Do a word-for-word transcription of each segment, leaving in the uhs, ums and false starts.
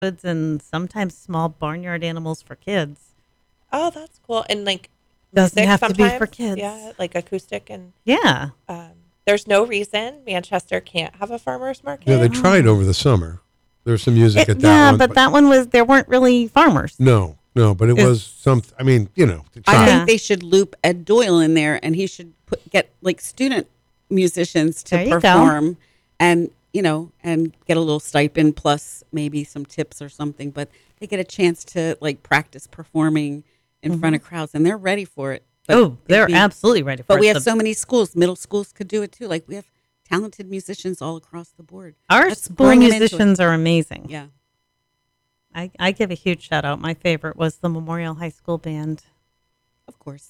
woods and sometimes small barnyard animals for kids. Oh, that's cool. And like Doesn't music have to be sometimes? for kids. Yeah, like acoustic and Yeah. um, there's no reason Manchester can't have a farmer's market. Yeah, they tried over the summer. There's some music It- at that yeah, one. but that one was, there weren't really farmers. No, no, but it It's- was some, I mean, you know, to I try. Yeah. think they should loop Ed Doyle in there, and he should put get like student musicians to There you go. perform, and you know, and get a little stipend plus maybe some tips or something. But they get a chance to like practice performing in front of crowds, and they're ready for it. But Oh, it'd they're be- absolutely ready for But it. we have The- so many schools. Middle schools could do it too. Like we have talented musicians all across the board. Our Let's school bring 'em into it. musicians are amazing. Yeah. I, I give a huge shout out. My favorite was the Memorial High School Band. Of course.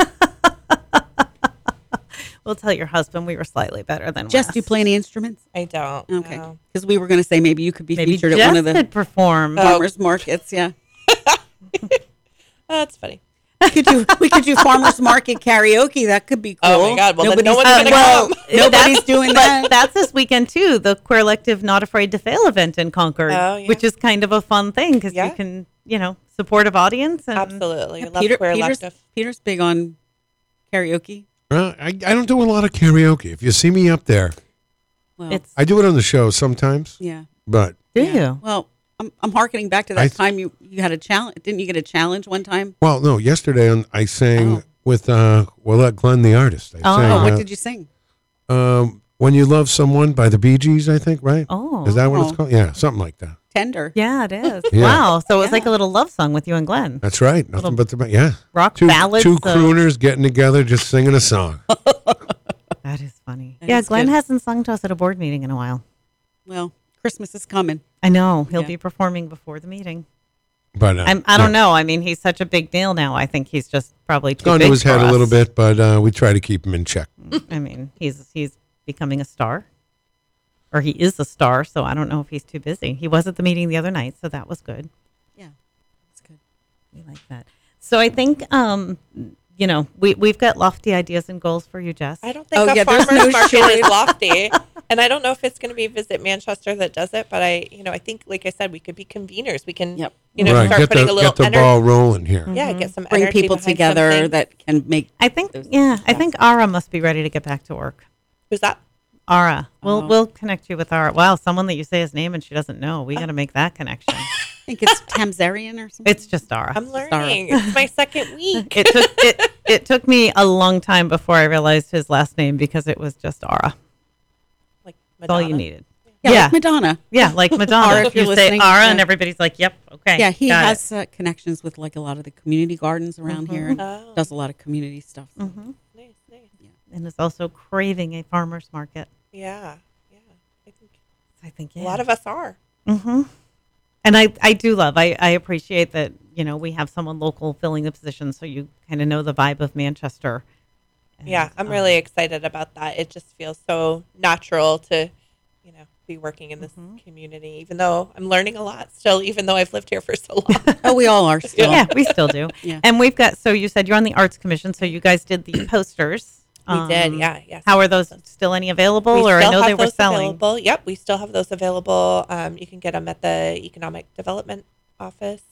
We'll tell your husband we were slightly better than Jess, Wes. do you play any instruments? I don't. Okay. no. Because we were going to say maybe you could be Maybe featured Jess at one of the could perform. Oh. farmers markets. Yeah. Oh, that's funny. We could do we could do farmers market karaoke. That could be cool. Oh my God. Well, then no Nobody's- one's gonna well, come. Nobody's doing that. But that's this weekend too. The Queer Elective Not Afraid to Fail event in Concord, Oh, yeah. which is kind of a fun thing because Yeah. you can, you know, supportive audience. And Absolutely. I love Peter, queer Peter's, elective. Peter's big on karaoke. Well, I, I don't do a lot of karaoke. If you see me up there, Well, It's I do it on the show sometimes, yeah. but do Yeah. you? Well, I'm I'm harkening back to that I th- time you you had a challenge. Didn't you get a challenge one time? well, no. Yesterday on, I sang Oh. with uh, Willette Glenn, the artist. I Oh. sang, Oh, what uh, did you sing? um, "When You Love Someone" by the Bee Gees, I think. Right? Oh, Is that what it's Oh. called? Yeah, something like that. Tender. yeah, it is. Yeah. Wow. So it was Yeah. like a little love song with you and Glenn. That's right. Nothing but the yeah. Rock Two ballads. two of- crooners getting together, just singing a song. That is funny. That yeah, is Glenn good. hasn't sung to us at a board meeting in a while. Well, Christmas is coming. I know he'll Yeah. be performing before the meeting. But uh, I'm, I don't know. I mean, he's such a big deal now. I think he's just probably too Gone big to his for head a us. little bit, but uh, we try to keep him in check. I mean, he's he's becoming a star, or he is a star. So I don't know if he's too busy. He was at the meeting the other night, so that was good. Yeah, that's good. We like that. So I think, um, you know, we we've got lofty ideas and goals for you, Jess. I don't think Oh, a yeah, there's farmer's no market shortage. is lofty. And I don't know if it's going to be Visit Manchester that does it, but I, you know, I think, like I said, we could be conveners. We can, Yep. you know, right, start get putting the a little get the ener- ball rolling here. Yeah, get some Bring energy people behind together something. that can make. I think, those- yeah, I yes. think Ara must be ready to get back to work. Who's that? Ara, we'll Oh. we'll connect you with Ara. Wow, someone that you say his name and she doesn't know. We got to make that connection. I think it's Tamzarian or something. It's just Ara. I'm Sarah. learning. It's my second week. It took it, it took me a long time before I realized his last name because it was just Ara. Like That's all you Madonna. needed. yeah, yeah. like Madonna. Yeah, like Madonna. Ara, if if you're you say listening, Ara yeah. and everybody's like, "Yep, okay." Yeah, he got has uh, connections with like a lot of the community gardens around here, and Oh. does a lot of community stuff. so- hmm Nice, nice. it. And is also craving a farmer's market. Yeah, yeah. I think I think a lot of us are. hmm And I, I do love, I, I appreciate that, you know, we have someone local filling the position so you kind of know the vibe of Manchester. And, Yeah, I'm um, really excited about that. It just feels so natural to, you know, be working in this Mm-hmm. community, even though I'm learning a lot still, even though I've lived here for so long. Oh, we all are still. Yeah, we still do. Yeah. And we've got, so you said you're on the Arts Commission, so you guys did the posters. We did, Um, yeah, yes. How are those still any available? We or I still know have they were those selling. Available. Yep, we still have those available. Um, you can get them at the Economic Development Office.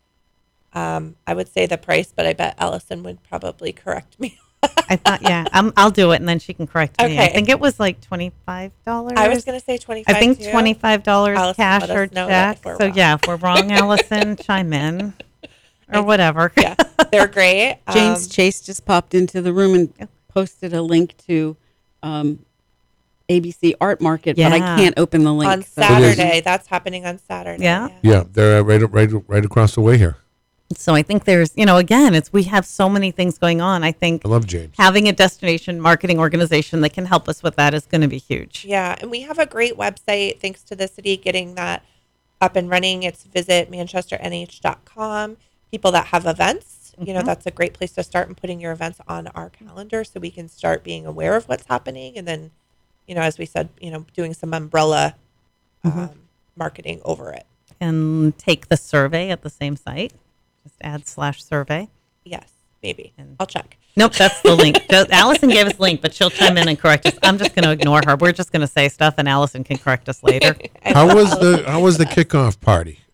Um, I would say the price, but I bet Allison would probably correct me. I thought, yeah, I'm, I'll do it and then she can correct me. I Okay. think it was like twenty-five dollars. I was going to say twenty-five. I think too. twenty-five dollars Allison, cash let us or know that check. if we're So wrong. yeah, if we're wrong, Allison, chime in or whatever. Yeah, they're great. James Um, Chase just popped into the room and posted a link to um, A B C Art Market, but I Yeah. can't open the link. on so- Saturday. That's happening on Saturday. Yeah? Yeah, they're uh, right right right across the way here. So I think there's, you know, again, it's we have so many things going on. I think I love James. having a destination marketing organization that can help us with that is going to be huge. Yeah, and we have a great website thanks to the city getting that up and running. It's visit manchester n h dot com. People that have events, you know, Mhm. that's a great place to start and putting your events on our calendar so we can start being aware of what's happening. And then, you know, as we said, you know, doing some umbrella um, marketing over it. And take the survey at the same site. Just add slash survey. Yes, maybe. And- I'll check. Nope, that's the link. Just, Allison gave us the link, but she'll chime in and correct us. I'm just going to ignore her. We're just going to say stuff and Allison can correct us later. How was the how was the kickoff party?